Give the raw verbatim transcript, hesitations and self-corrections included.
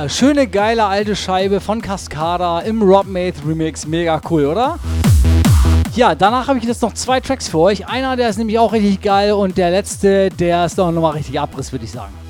Yeah, schöne, geile alte Scheibe von Cascada im Robmate Remix. Mega cool, oder? Ja, danach habe ich jetzt noch zwei Tracks für euch. Einer, der ist nämlich auch richtig geil und der letzte, der ist doch nochmal richtig Abriss, würde ich sagen.